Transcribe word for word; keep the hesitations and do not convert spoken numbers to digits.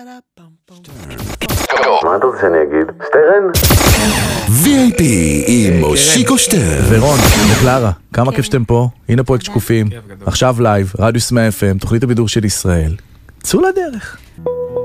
מה אתה רוצה שאני אגיד? שטרן? וי איי פי עם מושיקו שטרן ורון וקלרה, כמה כיף שאתם פה. הנה פרויקט שקופים, עכשיו לייב, רדיוס מאה אף אם, תוכנית הבידור של ישראל. צאו לדרך.